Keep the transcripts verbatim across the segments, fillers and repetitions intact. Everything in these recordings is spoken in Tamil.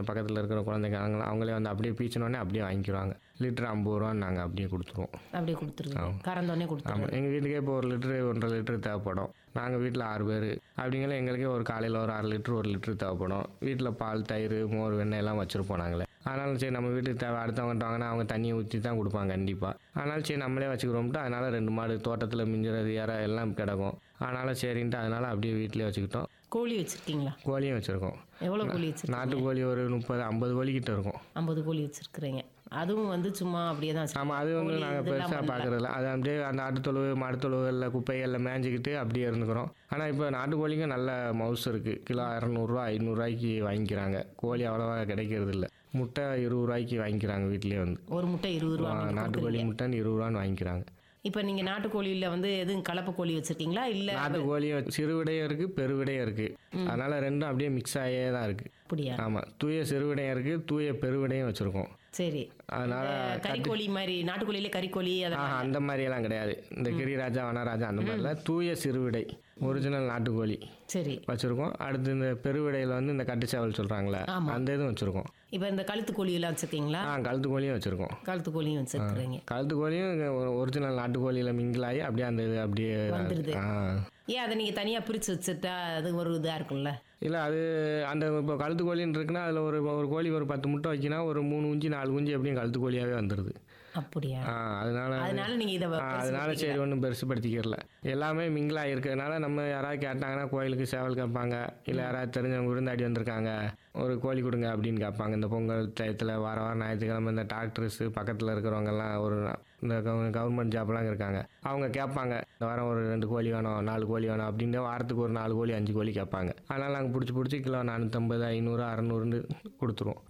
அந்த பக்கத்தில் இருக்கிற குழந்தைங்க அவங்க அவங்களே வந்து அப்படியே பீச்சினோடனே அப்படியே வாங்கிக்குவாங்க. லிட்டர் ஐம்பது ரூபான்னு நாங்கள் அப்படியே கொடுத்துருவோம். அப்படியே கொடுத்துருவோம், கறந்தோடனே ஆமாம், கொடுத்துருவோம். எங்கள் வீட்டுக்கே இப்போ ஒரு லிட்டரு ஒன்றரை லிட்டரு தேவைப்படும். நாங்கள் வீட்டில் ஆறு பேர் அப்படிங்கிற எங்களுக்கே ஒரு காலையில் ஒரு அரை லிட்டரு ஒரு லிட்டரு தேவைப்படும். வீட்டில் பால், தயிர், மோர், வெண்ணெய் எல்லாம் வச்சுருப்போம் நாங்களே. அதனால சரி நம்ம வீட்டுக்கு தேவை, அடுத்தவங்க வாங்கினா அவங்க தண்ணியை ஊற்றி தான் கொடுப்பாங்க கண்டிப்பாக. அதனால சரி நம்மளே வச்சுக்கிறோம்ட்டு அதனால் ரெண்டு மாடு தோட்டத்தில் மிஞ்சுறது இற எல்லாம் கிடக்கும். அதனால் சரின்ட்டு அதனால் அப்படியே வீட்டிலே வச்சுக்கிட்டோம். கோழி வச்சுருக்கீங்களா? கோழியும் வச்சுருக்கோம். எவ்வளோ கோழி வச்சுருக்கீங்க? நாட்டு கோழி ஒரு முப்பது ஐம்பது கோழிக்கிட்ட இருக்கும். ஐம்பது கோழி வச்சுருக்குறீங்க. அதுவும் வந்து சும்மா அப்படியே தான். ஆமாம், அது வந்து நாங்கள் பெருசாக பார்க்குறதில்ல. அது அப்படியே அந்த ஆட்டுத்தொழுவு மாட்டுத்தொழுவில் குப்பைகளில் மேய்ஞ்சிக்கிட்டு அப்படியே இருந்துக்கிறோம். ஆனால் இப்போ நாட்டுக்கோழிக்கும் நல்ல மவுசு இருக்குது. கிலோ இரநூறுவா ஐநூறுரூவாய்க்கு வாங்கிக்கிறாங்க. கோழி அவ்வளோவா கிடைக்கிறது இல்லை. முட்டை இருபது ரூபாய்க்கு வாங்கிக்கிறாங்க வீட்டிலே வந்து. ஒரு முட்டை இருபது ரூபா நாட்டுக்கோழி முட்டைன்னு இருபது ரூபான்னு வாங்கிக்கிறாங்க. இப்போ நீங்கள் நாட்டுக்கோழியில் வந்து எதுவும் கலப்பு கோழி வச்சுருக்கீங்களா? இல்லை நாட்டுக்கோழியும் சிறுவிடையும் இருக்குது, பெருவிடையும் இருக்குது. அதனால் ரெண்டும் அப்படியே மிக்ஸ் ஆகியே தான் இருக்குது. அப்படியா? ஆமாம், தூய சிறுவிடையும் இருக்குது, தூய பெருவிடையும் வச்சுருக்கோம். சரி. அதனால் கறிக்கோழி மாதிரி நாட்டுக்கோழியிலே கறிக்கோழி ஆஹா அந்த மாதிரியெல்லாம் கிடையாது. இந்த கிரிராஜா, வனராஜா அந்த மாதிரிலாம் தூய சிறுவிடை ஒரிஜினல் நாட்டுக்கோழி சரி வச்சுருக்கோம். அடுத்து இந்த பெருவிடையில் வந்து இந்த கட்டுச்சாவல் சொல்கிறாங்களே அந்த இதுவும் வச்சுருக்கோம். இப்போ இந்த கழுத்து கோழியெல்லாம் வச்சுருக்கீங்களா? ஆ கழுத்து கோழியும் வச்சுருக்கோம். கழுத்து கோழியும் வச்சுருக்குறீங்க. கழுத்து கோழியும் ஒரிஜினல் நாட்டுக்கோழியில் மிங்கிலாகி அப்படியே அந்த இது அப்படியே வந்துடுது. ஏன் அதை நீங்கள் தனியாக பிரித்து வச்சுட்டா அது ஒரு இதாக இருக்கும்ல? இல்லை, அது அந்த இப்போ கழுத்து கோழின்னு இருக்குன்னா அதில் ஒரு ஒரு கோழி ஒரு பத்து முட்டை வைக்கினா ஒரு மூணு குஞ்சு நாலு குஞ்சு எப்படியும் கழுத்து கோழியாகவே வந்துடுது. அப்படியா? ஆ அதனால அதனால நீங்கள் இதை அதனால சரி ஒன்றும் பெருசுப்படுத்திக்கிறல. எல்லாமே மிங்கிலாக இருக்கிறதுனால நம்ம யாராவது கேட்டாங்கன்னா கோயிலுக்கு சேவல் கேட்பாங்க, இல்லை யாராவது தெரிஞ்சவங்க விருந்தாடி வந்திருக்காங்க ஒரு கோழி கொடுங்க அப்படின்னு கேட்பாங்க. இந்த பொங்கல் டயத்தில் வார வாரம் ஞாயிற்றுக்கிழமை இந்த டாக்டர்ஸு பக்கத்தில் இருக்கிறவங்கெல்லாம் ஒரு இந்த கவர்மெண்ட் ஜாப்லாம் இருக்காங்க, அவங்க கேட்பாங்க இந்த வாரம் ஒரு ரெண்டு கோழி வேணும், நாலு கோழி வேணும் அப்படின்னு வாரத்துக்கு ஒரு நாலு கோழி அஞ்சு கோழி கேட்பாங்க. அதனால் நாங்கள் பிடிச்சி பிடிச்சி கிலோ நானூற்றம்பது ஐநூறு அறநூறுன்னு கொடுத்துருவோம்.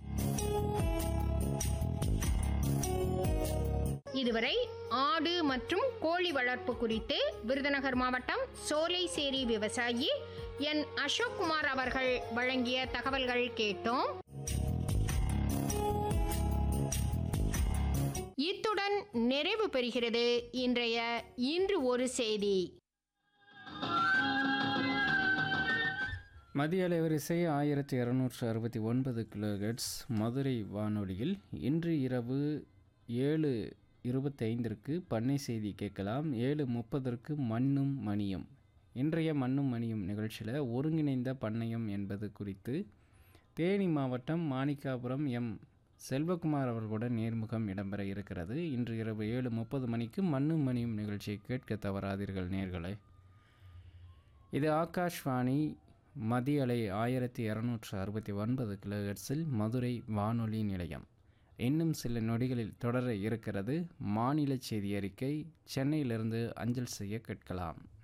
இதுவரை ஆடு மற்றும் கோழி வளர்ப்பு குறித்து விருதுநகர் மாவட்டம் சோலைசேரி விவசாயி என் அசோக்குமார் அவர்கள் வழங்கிய தகவல்கள் கேட்டோம். இத்துடன் நிறைவு பெறுகிறது இன்றைய இன்று ஒரு செய்தி. மதிய அலைவரிசை ஆயிரத்தி இரநூற்று அறுபத்தி ஒன்பது கிலோஹெர்ட்ஸ் மதுரை வானொலியில் இன்று இரவு ஏழு இருபத்தைந்திற்கு பண்ணை செய்தி கேட்கலாம். ஏழு முப்பதற்கு மண்ணும் மணியும். இன்றைய மண்ணும் மணியும் நிகழ்ச்சியில் ஒருங்கிணைந்த பண்ணையம் என்பது குறித்து தேனி மாவட்டம் மாணிக்காபுரம் எம் செல்வகுமார் அவர்களுடன் நேர்முகம் இடம்பெற இருக்கிறது. இன்று இரவு ஏழு முப்பது மணிக்கு மண்ணும் மணியும் நிகழ்ச்சியை கேட்க தவறாதீர்கள் நேர்களே. இது ஆகாஷ்வாணி மதிய அலை ஆயிரத்தி இரநூற்று அறுபத்தி ஒன்பது கிலோஹெர்ட்ஸில் மதுரை வானொலி நிலையம். இன்னும் சில நொடிகளில் தொடர இருக்கிறது மாநில செய்தி அறிக்கை. சென்னையிலிருந்து அஞ்சல் செய்ய கேட்கலாம்.